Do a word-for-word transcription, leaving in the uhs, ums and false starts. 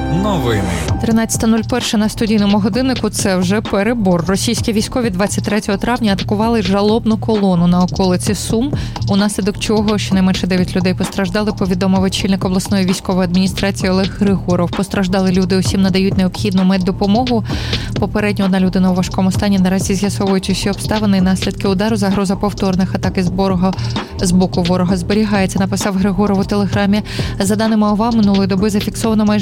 Новини. тринадцята нуль один на студійному годиннику – це вже перебор. Російські військові двадцять третього травня атакували жалобну колону на околиці Сум, унаслідок чого щонайменше дев'ять людей постраждали, повідомив очільник обласної військової адміністрації Олег Григоров. Постраждали люди, усім надають необхідну меддопомогу. Попередньо одна людина у важкому стані. Наразі з'ясовують усі обставини і наслідки удару. Загроза повторних атак із ворога, з боку ворога зберігається, написав Григоров у телеграмі. За даними ОВА, минулої доби зафіксовано майже